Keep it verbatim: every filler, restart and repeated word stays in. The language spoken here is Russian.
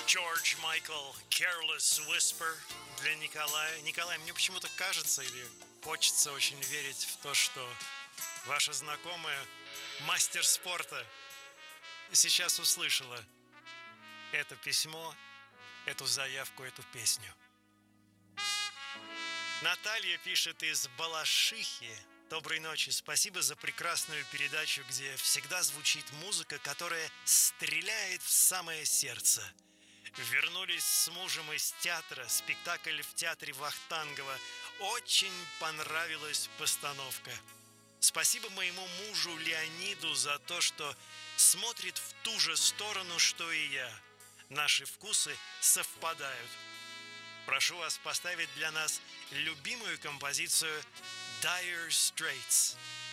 Джордж Майкл, Careless Whisper для Николая. Николай, мне почему-то кажется или хочется очень верить в то, что ваша знакомая, мастер спорта, сейчас услышала это письмо, эту заявку, эту песню. Наталья пишет из Балашихи. Доброй ночи. Спасибо за прекрасную передачу, где всегда звучит музыка, которая стреляет в самое сердце. Вернулись с мужем из театра. Спектакль в театре Вахтангова. Очень понравилась постановка. Спасибо моему мужу Леониду за то, что смотрит в ту же сторону, что и я. Наши вкусы совпадают. Прошу вас поставить для нас любимую композицию Dire Straits.